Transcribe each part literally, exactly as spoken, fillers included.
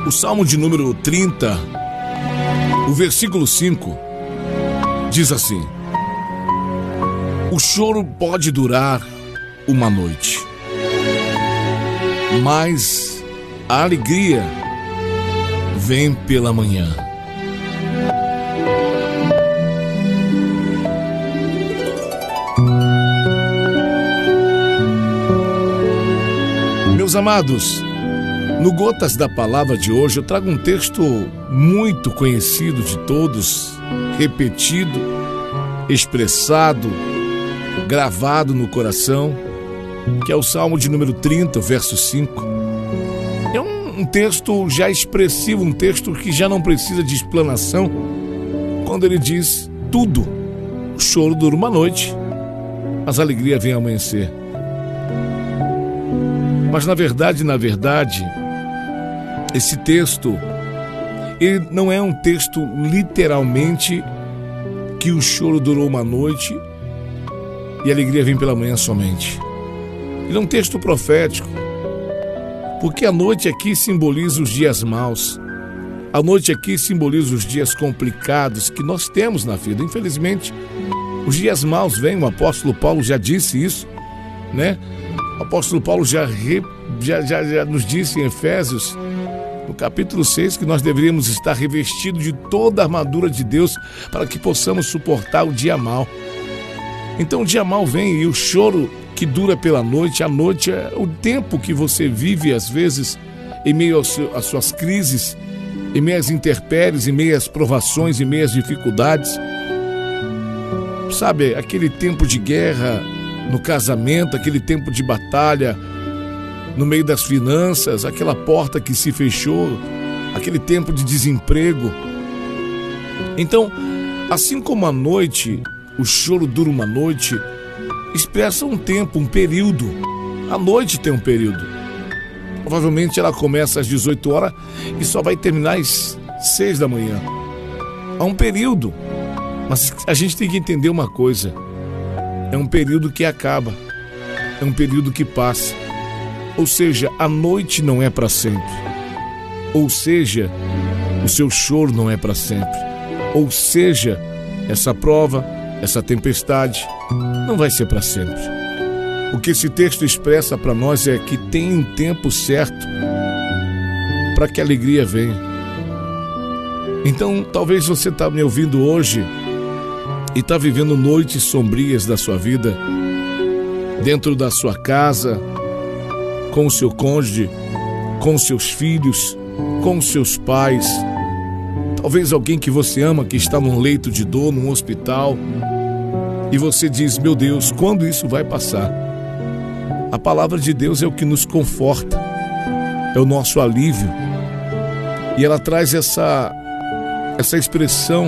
O Salmo de número trinta, o versículo cinco, diz assim: o choro pode durar uma noite, mas a alegria vem pela manhã. Meus amados, no Gotas da Palavra de hoje eu trago um texto muito conhecido de todos, repetido, expressado, gravado no coração, que é o Salmo de número trinta, verso cinco. É um, um texto já expressivo, um texto que já não precisa de explanação, quando ele diz tudo. O choro dura uma noite, mas a alegria vem ao amanhecer. Mas na verdade, na verdade, esse texto, ele não é um texto literalmente que o choro durou uma noite e a alegria vem pela manhã somente. Ele é um texto profético, porque a noite aqui simboliza os dias maus. A noite aqui simboliza os dias complicados que nós temos na vida. Infelizmente, os dias maus vêm, o apóstolo Paulo já disse isso, né? O apóstolo Paulo já, re, já, já, já nos disse em Efésios, no capítulo seis, que nós deveríamos estar revestidos de toda a armadura de Deus para que possamos suportar o dia mau. Então o dia mau vem e o choro que dura pela noite, a noite é o tempo que você vive às vezes em meio às suas crises, em meio às intempéries, em meio às provações, em meio às dificuldades. Sabe, aquele tempo de guerra no casamento, aquele tempo de batalha no meio das finanças, aquela porta que se fechou, aquele tempo de desemprego. Então, assim como a noite, o choro dura uma noite, expressa um tempo, um período. A noite tem um período. Provavelmente ela começa às dezoito horas e só vai terminar às seis da manhã. Há um período, mas a gente tem que entender uma coisa: é um período que acaba, é um período que passa. Ou seja, a noite não é para sempre. Ou seja, o seu choro não é para sempre. Ou seja, essa prova, essa tempestade não vai ser para sempre. O que esse texto expressa para nós é que tem um tempo certo para que a alegria venha. Então, talvez você está me ouvindo hoje e está vivendo noites sombrias da sua vida, dentro da sua casa, com o seu cônjuge, com os seus filhos, com os seus pais. Talvez alguém que você ama que está num leito de dor, num hospital, e você diz: meu Deus, quando isso vai passar? A palavra de Deus é o que nos conforta, é o nosso alívio, e ela traz essa, essa expressão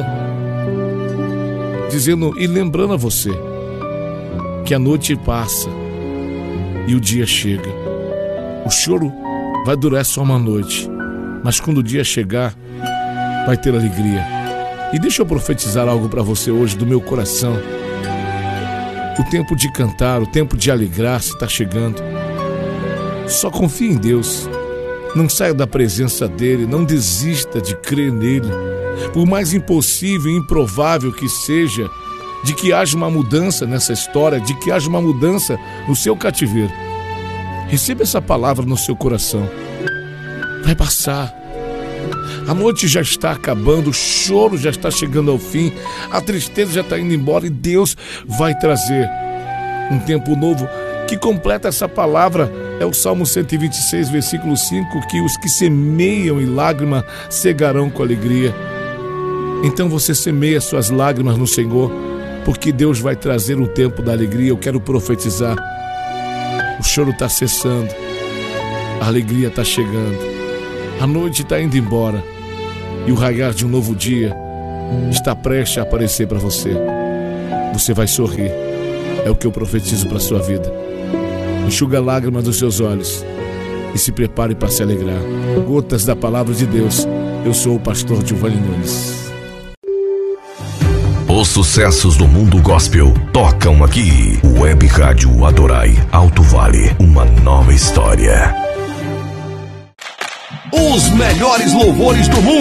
dizendo e lembrando a você que a noite passa e o dia chega. O choro vai durar só uma noite, mas quando o dia chegar, vai ter alegria. E deixa eu profetizar algo para você hoje do meu coração. O tempo de cantar, o tempo de alegrar-se está chegando. Só confie em Deus. Não saia da presença dele, não desista de crer nele. Por mais impossível e improvável que seja, de que haja uma mudança nessa história, de que haja uma mudança no seu cativeiro, receba essa palavra no seu coração. Vai passar. A noite já está acabando, o choro já está chegando ao fim, a tristeza já está indo embora e Deus vai trazer um tempo novo. Que completa essa palavra é o Salmo cento e vinte e seis, versículo cinco, que os que semeiam em lágrima cegarão com alegria. Então você semeia suas lágrimas no Senhor, porque Deus vai trazer um tempo da alegria. Eu quero profetizar. O choro está cessando, a alegria está chegando, a noite está indo embora e o raiar de um novo dia está prestes a aparecer para você. Você vai sorrir, é o que eu profetizo para a sua vida. Enxuga a lágrima dos seus olhos e se prepare para se alegrar. Gotas da Palavra de Deus. Eu sou o pastor Giovanni Nunes. Os sucessos do mundo gospel tocam aqui. Web Rádio Adorai, Alto Vale, uma nova história. Os melhores louvores do mundo.